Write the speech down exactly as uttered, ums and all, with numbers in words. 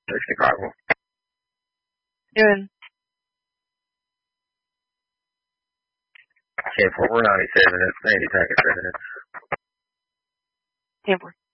It's Chicago. Doing. ten four, we're ninety-seven. It's Sandy Packet seven. ten four.